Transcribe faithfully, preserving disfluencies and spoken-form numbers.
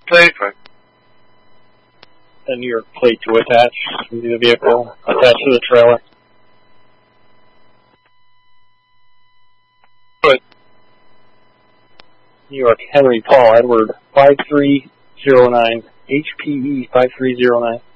Paper. A New York plate to attach to the vehicle, attached to the trailer. Good. New York Henry Paul Edward five three zero nine, H P E five three zero nine.